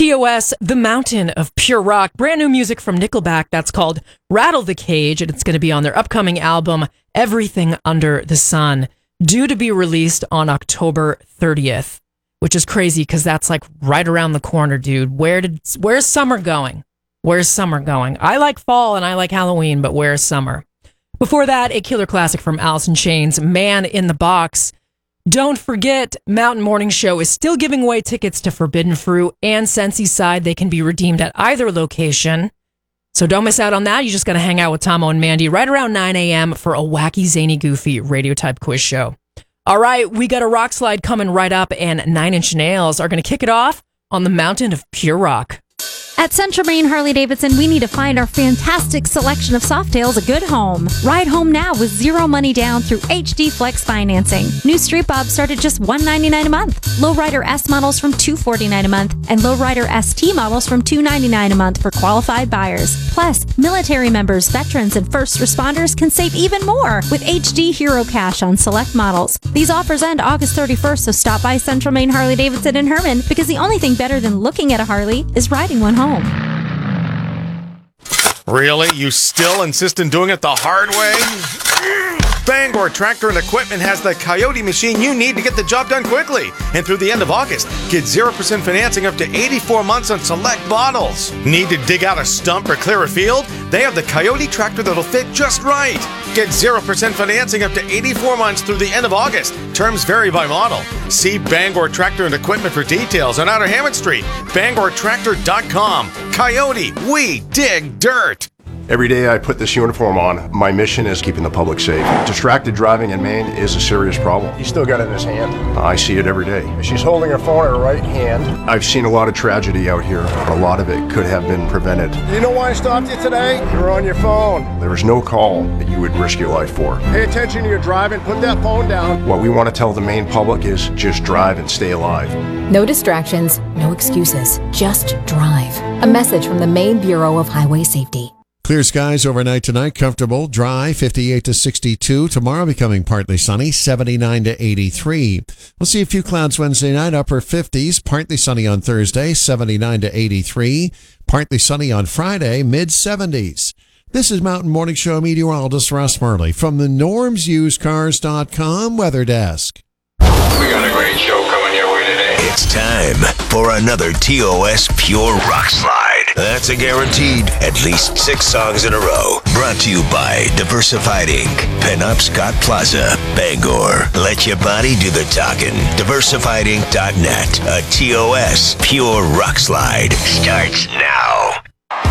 TOS, The Mountain of Pure Rock. Brand new music from Nickelback that's called Rattle the Cage, and it's going to be on their upcoming album, Everything Under the Sun, due to be released on October 30th, which is crazy because that's like right around the corner, dude. Where's summer going? Where's summer going? I like fall and I like Halloween, but where's summer? Before that, a killer classic from Alice in Chains, Man in the Box. Don't forget, Mountain Morning Show is still giving away tickets to Forbidden Fruit and Sensi Side. They can be redeemed at either location. So don't miss out on that. You just got to hang out with Tomo and Mandy right around 9 a.m. for a wacky, zany, goofy radio-type quiz show. All right, we got a rock slide coming right up, and Nine Inch Nails are going to kick it off on the Mountain of Pure Rock. At Central Maine Harley-Davidson, we need to find our fantastic selection of Softails a good home. Ride home now with zero money down through HD Flex financing. New Street Bobs start at just $199 a month. Lowrider S models from $249 a month, and Lowrider ST models from $299 a month for qualified buyers. Plus, military members, veterans, and first responders can save even more with HD Hero Cash on select models. These offers end August 31st, so stop by Central Maine Harley-Davidson in Herman, because the only thing better than looking at a Harley is riding one home. Really? You still insist on doing it the hard way? Bangor Tractor and Equipment has the Coyote machine you need to get the job done quickly. And through the end of August, get 0% financing up to 84 months on select models. Need to dig out a stump or clear a field? They have the Coyote tractor that'll fit just right. Get 0% financing up to 84 months through the end of August. Terms vary by model. See Bangor Tractor and Equipment for details on Outer Hammond Street. BangorTractor.com. Coyote, we dig dirt. Every day I put this uniform on, my mission is keeping the public safe. Distracted driving in Maine is a serious problem. He's still got it in his hand. I see it every day. She's holding her phone in her right hand. I've seen a lot of tragedy out here, but a lot of it could have been prevented. You know why I stopped you today? You were on your phone. There was no call that you would risk your life for. Pay attention to your driving. Put that phone down. What we want to tell the Maine public is just drive and stay alive. No distractions, no excuses. Just drive. A message from the Maine Bureau of Highway Safety. Clear skies overnight tonight, comfortable, dry, 58 to 62. Tomorrow becoming partly sunny, 79 to 83. We'll see a few clouds Wednesday night, upper 50s, partly sunny on Thursday, 79 to 83. Partly sunny on Friday, mid 70s. This is Mountain Morning Show meteorologist Russ Murley from the normsusedcars.com weather desk. We got a great show coming your way today. It's time for another TOS Pure Rock Slide. That's a guaranteed at least 6 songs in a row. Brought to you by Diversified Inc., Pinup Scott Plaza, Bangor. Let your body do the talking. DiversifiedInc.net. A TOS Pure Rock Slide starts now.